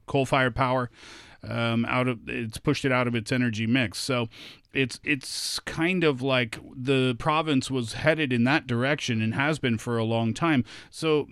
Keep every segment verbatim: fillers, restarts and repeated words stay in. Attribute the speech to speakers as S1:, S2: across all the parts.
S1: coal-fired power. Um, out of it's pushed it out of its energy mix. So it's it's kind of like the province was headed in that direction and has been for a long time. So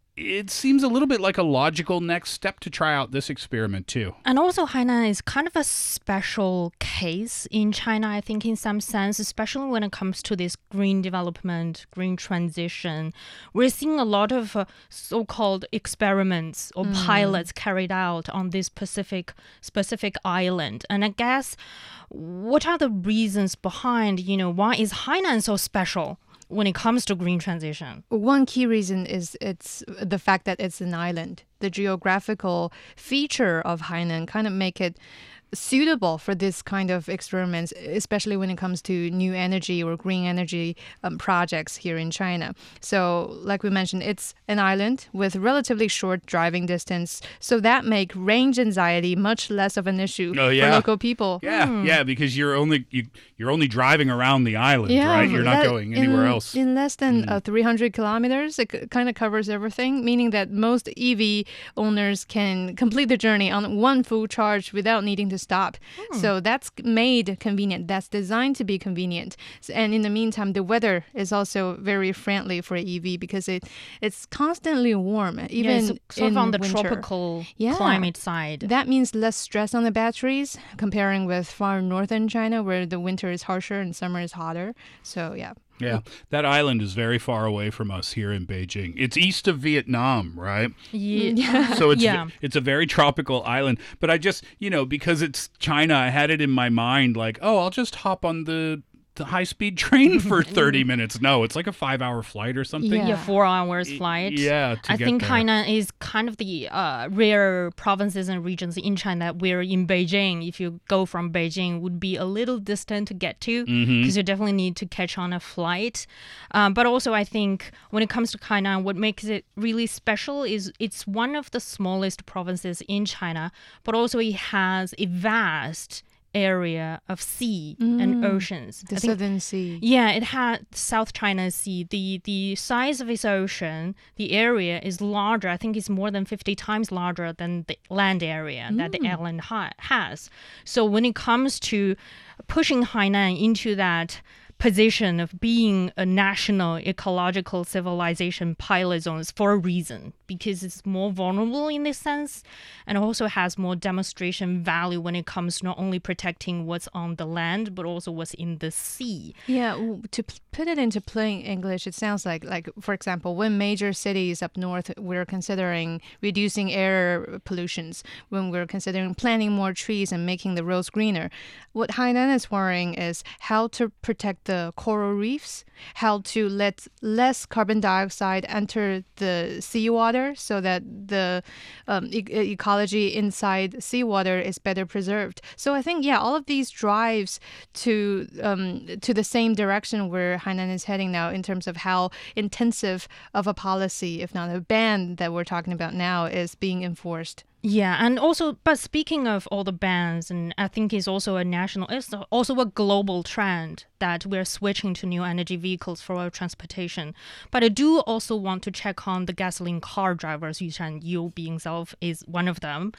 S1: it seems a little bit like a logical next step to try out this experiment too.
S2: And also Hainan is kind of a special case in China, I think, in some sense, especially when it comes to this green development, green transition. We're seeing a lot of uh, so-called experiments or mm. pilots carried out on this specific, specific island. And I guess, what are the reasons behind, you know, why is Hainan so special when it comes to green transition?
S3: One key reason is it's the fact that it's an island. The geographical feature of Hainan kind of make it suitable for this kind of experiments, especially when it comes to new energy or green energy um, projects here in China. So, like we mentioned, it's an island with relatively short driving distance, so that make range anxiety much less of an issue
S1: oh, yeah.
S3: for local people.
S1: Yeah, mm. yeah, because you're only you, you're only driving around the island,
S3: yeah,
S1: right? You're not
S3: that,
S1: going anywhere
S3: in,
S1: else.
S3: In less than mm. uh, three hundred kilometers, it c- kind of covers everything, meaning that most E V owners can complete the journey on one full charge without needing to stop. Hmm. So that's made convenient. That's designed to be convenient. And in the meantime, the weather is also very friendly for E V because it it's constantly warm, even
S2: yeah, it's sort
S3: in
S2: of on the
S3: winter.
S2: tropical
S3: yeah.
S2: climate side.
S3: That means less stress on the batteries comparing with far northern China where the winter is harsher and summer is hotter. So yeah.
S1: Yeah, that island is very far away from us here in Beijing. It's east of Vietnam, right?
S2: Yeah.
S1: So it's
S2: yeah.
S1: it's a very tropical island. But I just, you know, because it's China, I had it in my mind like, oh, I'll just hop on the the high-speed train for thirty minutes. No, it's like a five-hour flight or something.
S2: Yeah, yeah four hours flight.
S1: Yeah, to
S2: I
S1: get
S2: think
S1: there.
S2: Hainan is kind of the uh, rare provinces and regions in China where in Beijing, if you go from Beijing, would be a little distant to get to because mm-hmm. you definitely need to catch on a flight. Um, but also, I think when it comes to Hainan, what makes it really special is it's one of the smallest provinces in China, but also it has a vast area of sea mm, and oceans.
S3: The
S2: I think,
S3: Southern Sea.
S2: Yeah, it had South China Sea. The the size of its ocean, the area is larger. I think it's more than fifty times larger than the land area mm. that the island ha- has. So when it comes to pushing Hainan into that position of being a national ecological civilization pilot zones for a reason, because it's more vulnerable in this sense and also has more demonstration value when it comes to not only protecting what's on the land, but also what's in the sea.
S3: Yeah, to p- put it into plain English, it sounds like, like for example, when major cities up north, we're considering reducing air pollutions, when we're considering planting more trees and making the roads greener. What Hainan is worrying is how to protect the coral reefs, how to let less carbon dioxide enter the seawater so that the um, e- ecology inside seawater is better preserved. So I think, yeah, all of these drives to um, to the same direction where Hainan is heading now in terms of how intensive of a policy, if not a ban that we're talking about now, is being enforced.
S2: Yeah, and also, but speaking of all the bans, and I think it's also a national, it's also a global trend that we're switching to new energy vehicles for our transportation. But I do also want to check on the gasoline car drivers, Yushan, you being self is one of them.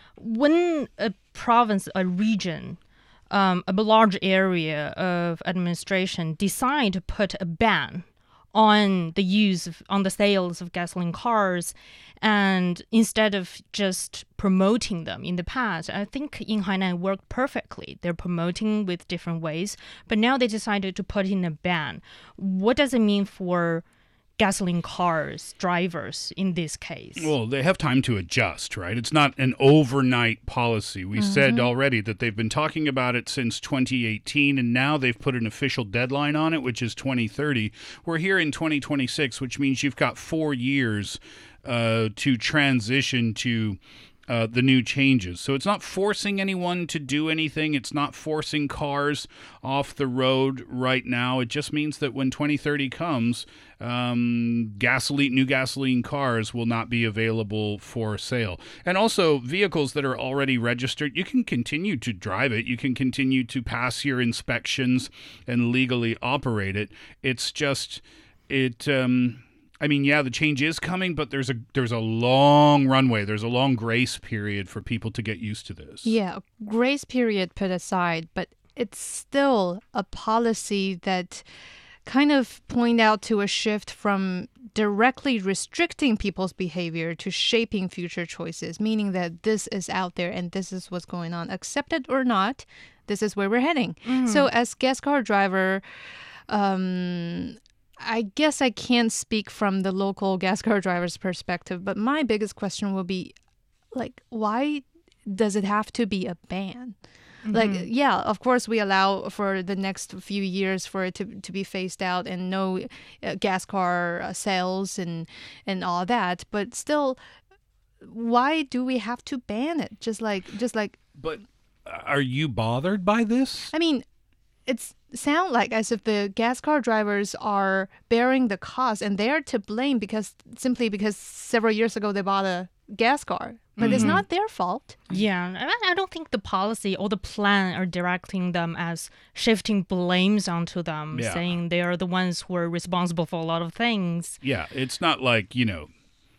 S2: When a province, a region, um, a large area of administration decide to put a ban on the use of, on the sales of gasoline cars, and instead of just promoting them in the past, I think in Hainan worked perfectly. They're promoting with different ways, but now they decided to put in a ban. What does it mean for gasoline cars, drivers in this case?
S1: Well, they have time to adjust, right? It's not an overnight policy. We mm-hmm. said already that they've been talking about it since twenty eighteen, and now they've put an official deadline on it, which is twenty thirty. We're here in twenty twenty-six, which means you've got four years uh, to transition to Uh, the new changes. So it's not forcing anyone to do anything. It's not forcing cars off the road right now. It just means that when twenty thirty comes, um, gasoline, new gasoline cars will not be available for sale. And also vehicles that are already registered, you can continue to drive it. You can continue to pass your inspections and legally operate it. It's just, it... Um, I mean, yeah, the change is coming, but there's a there's a long runway. There's a long grace period for people to get used to this.
S3: Yeah, grace period put aside, but it's still a policy that kind of point out to a shift from directly restricting people's behavior to shaping future choices, meaning that this is out there and this is what's going on. Accept it or not, this is where we're heading. Mm. So as gas car driver, um, I guess I can't speak from the local gas car driver's perspective, but my biggest question will be, like, why does it have to be a ban? Mm-hmm. Like, yeah, of course, we allow for the next few years for it to, to be phased out and no uh, gas car uh, sales and, and all that. But still, why do we have to ban it? Just like, just like.
S1: But are you bothered by this?
S3: I mean, it's sound like as if the gas car drivers are bearing the cost and they're to blame because simply because several years ago they bought a gas car. But mm-hmm. it's not their fault.
S2: Yeah, I don't think the policy or the plan are directing them as shifting blames onto them, yeah. saying they are the ones who are responsible for a lot of things.
S1: Yeah, it's not like, you know,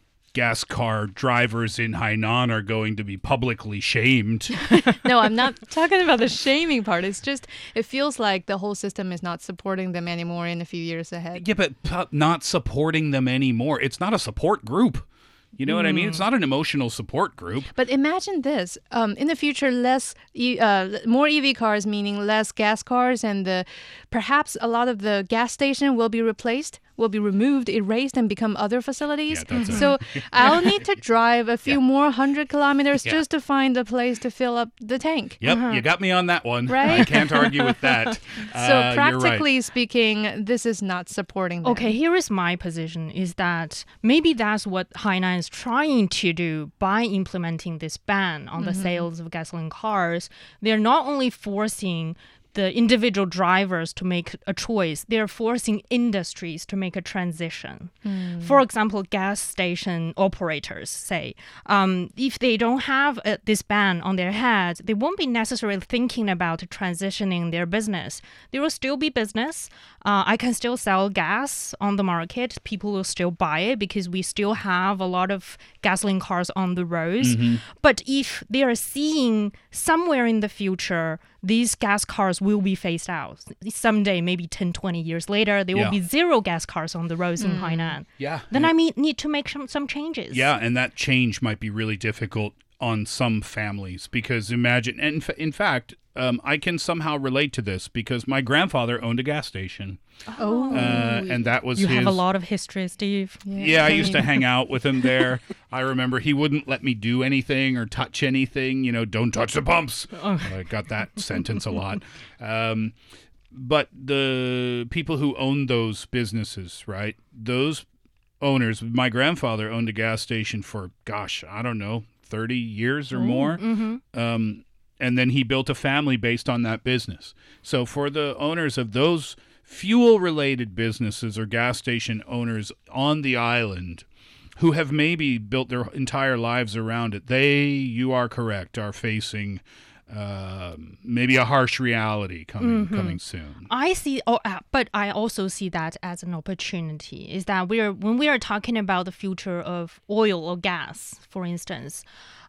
S1: gas car drivers in Hainan are going to be publicly shamed.
S3: No, I'm not talking about the shaming part. It's just, it feels like the whole system is not supporting them anymore in a few years ahead.
S1: Yeah, but p- not supporting them anymore. It's not a support group. You know mm. what I mean? It's not an emotional support group.
S3: But imagine this. Um, in the future, less, e- uh, more E V cars, meaning less gas cars, and the, perhaps a lot of the gas station will be replaced, will be removed, erased, and become other facilities.
S1: Yeah, that's
S3: so I'll need to drive a few
S1: yeah.
S3: more hundred kilometers
S1: yeah.
S3: just to find a place to fill up the tank.
S1: Yep,
S2: uh-huh.
S1: you got me on that one.
S3: Right?
S1: I can't argue with that.
S3: So
S1: uh,
S3: practically
S1: right.
S3: speaking, this is not supporting them.
S2: Okay, here is my position, is that maybe that's what Hainan is trying to do by implementing this ban on mm-hmm. the sales of gasoline cars. They're not only forcing the individual drivers to make a choice, they're forcing industries to make a transition. Mm. For example, gas station operators say, um, if they don't have uh, this ban on their heads, they won't be necessarily thinking about transitioning their business. There will still be business. Uh, I can still sell gas on the market. People will still buy it because we still have a lot of gasoline cars on the roads. Mm-hmm. But if they are seeing somewhere in the future, these gas cars will be phased out. Someday, maybe ten, twenty years later, there
S1: yeah.
S2: will be zero gas cars on the roads mm. in Hainan.
S1: Yeah.
S2: Then I mean, need to make some, some changes.
S1: Yeah, and that change might be really difficult on some families because imagine, and in, fa- in fact, um, I can somehow relate to this because my grandfather owned a gas station.
S2: Oh.
S1: Uh, and that was
S2: You
S1: his...
S2: have a lot of history, Steve.
S1: Yeah, yeah I used to hang out with him there. I remember he wouldn't let me do anything or touch anything. You know, don't touch the pumps. Oh. I got that sentence a lot. Um, but the people who owned those businesses, right, those owners, my grandfather owned a gas station for, gosh, I don't know, thirty years or Ooh, more.
S2: Mm-hmm.
S1: Um, and then he built a family based on that business. So for the owners of those fuel-related businesses or gas station owners on the island who have maybe built their entire lives around it, they, you are correct, are facing uh, maybe a harsh reality coming mm-hmm. coming soon.
S2: I see, oh, uh, but I also see that as an opportunity. Is that we're when we are talking about the future of oil or gas, for instance.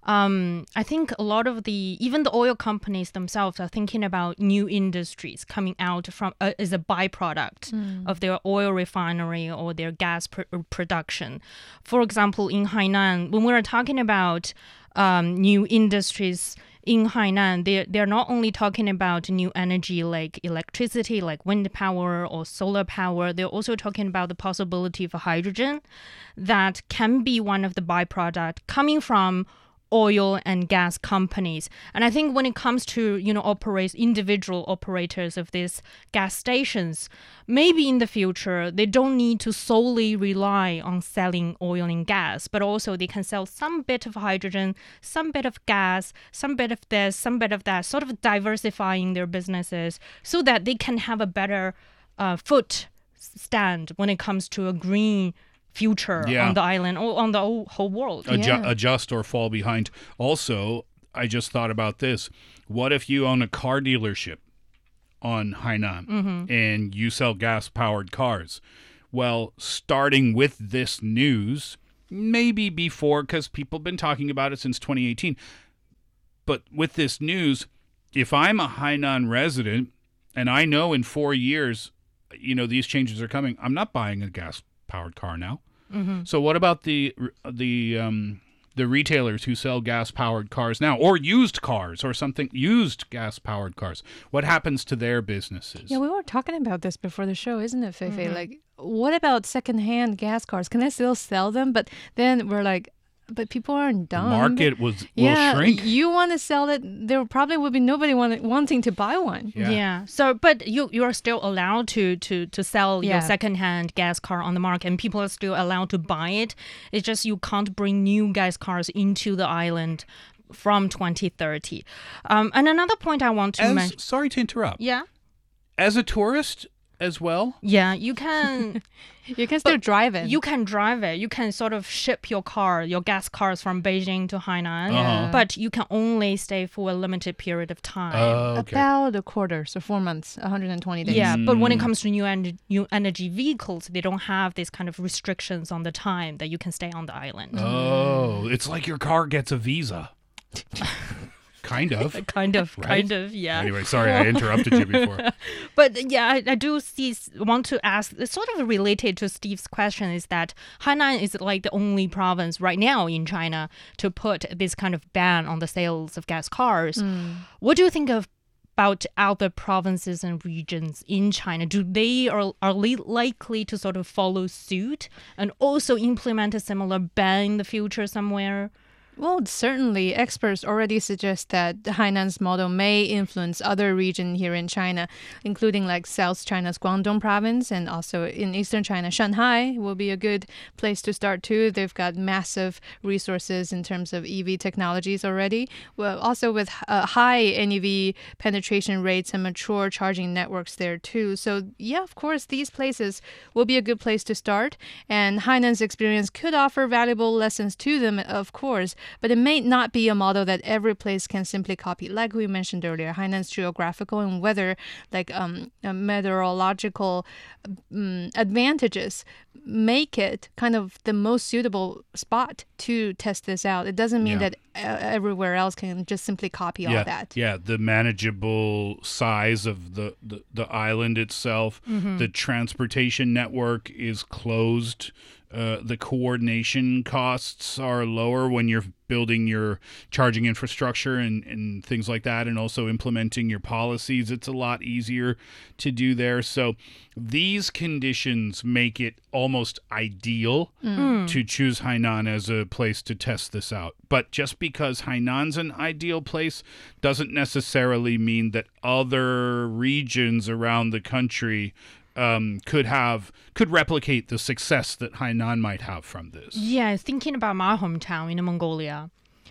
S2: Um, I think a lot of the, even the oil companies themselves are thinking about new industries coming out from uh, as a byproduct mm. of their oil refinery or their gas pr- production. For example, in Hainan, when we're talking about um, new industries in Hainan, they're, they're not only talking about new energy like electricity, like wind power or solar power, they're also talking about the possibility of hydrogen that can be one of the byproduct coming from oil and gas companies. And I think when it comes to, you know, operate individual operators of these gas stations, maybe in the future, they don't need to solely rely on selling oil and gas, but also they can sell some bit of hydrogen, some bit of gas, some bit of this, some bit of that, sort of diversifying their businesses so that they can have a better uh, foot stand when it comes to a green future yeah. on the island or on the whole world.
S1: Adju-
S2: yeah.
S1: Adjust or fall behind. Also, I just thought about this. What if you own a car dealership on Hainan mm-hmm. and you sell gas-powered cars? Well, starting with this news, maybe before, because people have been talking about it since twenty eighteen, but with this news, if I'm a Hainan resident and I know in four years, you know, these changes are coming, I'm not buying a gas-powered car now.
S2: Mm-hmm.
S1: So what about the the um, the retailers who sell gas-powered cars now, or used cars, or something, used gas-powered cars? What happens to their businesses?
S3: Yeah, we were talking about this before the show, isn't it, Feifei?
S2: Mm-hmm.
S3: Like, what about secondhand gas cars? Can I still sell them? But then we're like, but people aren't
S1: The
S3: dumb.
S1: market was will
S3: yeah,
S1: shrink.
S3: you want to sell it, there probably would be nobody want, wanting to buy one.
S1: Yeah.
S2: Yeah. So, but you you are still allowed to to to sell
S3: Yeah.
S2: your secondhand gas car on the market, and people are still allowed to buy it. It's just you can't bring new gas cars into the island from twenty thirty. Um, and another point I want to
S1: As,
S2: mention.
S1: sorry to interrupt.
S2: Yeah.
S1: As a tourist as well?
S2: Yeah, you can
S3: You can still drive it.
S2: you can drive it. You can sort of ship your car, your gas cars from Beijing to Hainan,
S1: Uh-huh.
S2: but you can only stay for a limited period of time.
S1: Oh, okay.
S3: About a quarter, so four months, one hundred twenty days.
S2: Yeah, but
S1: Mm.
S2: when it comes to new, en- new energy vehicles, they don't have these kind of restrictions on the time that you can stay on the island.
S1: Oh, it's like your car gets a visa. Kind of.
S2: Kind of,
S1: Right?
S2: kind of, yeah.
S1: Anyway, sorry, I interrupted you before.
S2: But yeah, I, I do see, want to ask, it's sort of related to Steve's question, is that Hainan is like the only province right now in China to put this kind of ban on the sales of gas cars. What do you think of about other provinces and regions in China? Do they are are li- likely to sort of follow suit and also implement a similar ban in the future somewhere?
S3: Well, certainly, experts already suggest that Hainan's model may influence other regions here in China, including like South China's Guangdong province, and also in Eastern China, Shanghai will be a good place to start too. They've got massive resources in terms of E V technologies already. Well, also with uh, high N E V penetration rates and mature charging networks there too. So yeah, of course, these places will be a good place to start, and Hainan's experience could offer valuable lessons to them, of course. But it may not be a model that every place can simply copy. Like we mentioned earlier, Hainan's geographical and weather, like um, uh, meteorological um, advantages make it kind of the most suitable spot to test this out. It doesn't mean
S1: Yeah.
S3: that uh, everywhere else can just simply copy all
S1: yeah,
S3: that.
S1: yeah, the manageable size of the, the, the island itself, the transportation network is closed. Uh, the coordination costs are lower when you're building your charging infrastructure and, and things like that, and also implementing your policies. It's a lot easier to do there. So these conditions make it almost ideal to choose Hainan as a place to test this out. But just because Hainan's an ideal place doesn't necessarily mean that other regions around the country Um, could have could replicate the success that Hainan might have from this.
S2: Yeah, thinking about my hometown in Mongolia,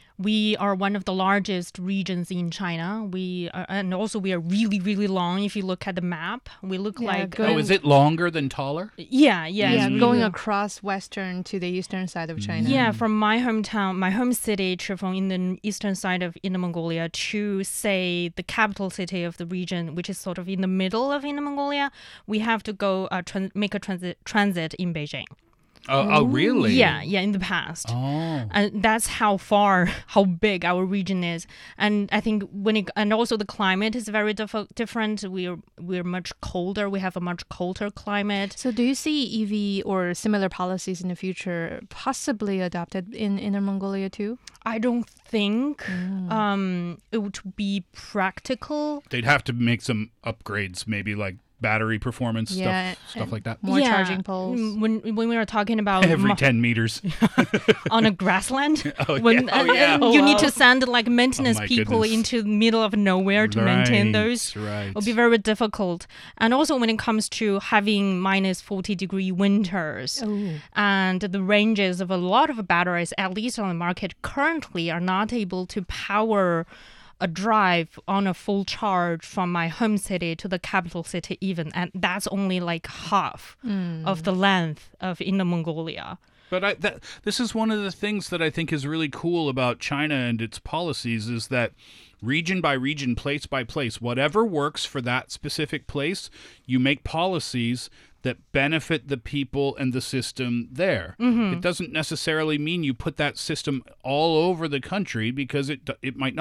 S2: we are one of the largest regions in China. We are, and also we are really, really long. If you look at the map, we look
S3: Yeah,
S2: like
S3: good.
S1: Oh, is it longer than taller?
S2: yeah, yeah,
S3: Yeah,
S2: it's
S3: going
S2: really-
S3: across western to the eastern side of China.
S2: Yeah, from my hometown, my home city, Chifeng, in the eastern side of Inner Mongolia, to say the capital city of the region, which is sort of in the middle of Inner Mongolia, we have to go uh, tran- make a transit transit in Beijing.
S1: Oh, oh, really?
S2: Yeah, yeah, in the past.
S1: Oh.
S2: And that's how far, how big our region is. And I think when it, and also the climate is very diff- different. We're we're much colder. We have a much colder climate.
S3: So do you see E V or similar policies in the future possibly adopted in Inner Mongolia too?
S2: I don't think um, it would be practical.
S1: They'd have to make some upgrades, maybe like battery performance
S3: Yeah,
S1: stuff, stuff like that.
S3: More
S2: Yeah,
S3: charging poles.
S2: mm, When when we were talking about
S1: Every
S2: mo-
S1: ten meters.
S2: on a grassland,
S1: Oh,
S2: when
S1: yeah. Oh,
S2: and-
S1: yeah.
S2: and
S3: Oh,
S2: you
S3: wow.
S2: need to send like maintenance
S1: Oh, my
S2: people
S1: goodness.
S2: into the middle of nowhere to maintain
S1: Right,
S2: those.
S1: right.
S2: It'll be very difficult. And also when it comes to having minus forty degree winters
S3: Oh.
S2: and the ranges of a lot of batteries, at least on the market currently, are not able to power a drive on a full charge from my home city to the capital city even. And that's only like half of the length of Inner Mongolia.
S1: But I, that, this is one of the things that I think is really cool about China and its policies is that region by region, place by place, whatever works for that specific place, you make policies that benefit the people and the system there.
S2: Mm-hmm.
S1: It doesn't necessarily mean you put that system all over the country, because it it might not